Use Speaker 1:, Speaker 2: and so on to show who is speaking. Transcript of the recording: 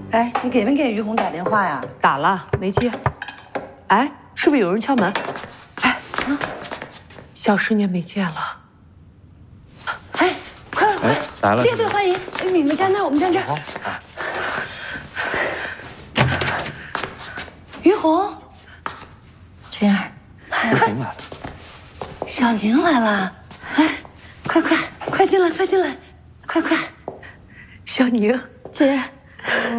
Speaker 1: 哎，你给没给于红打电话呀？
Speaker 2: 打了，没接。哎，是不是有人敲门？哎，小10年没见了。
Speaker 1: 哎，快！
Speaker 3: 来了，
Speaker 1: 列队欢迎！你们站那儿，我们站这儿。于红，
Speaker 4: 群儿，
Speaker 3: 于红来了。
Speaker 1: 小宁来了。哎，快进来，快！
Speaker 2: 小宁，
Speaker 4: 姐。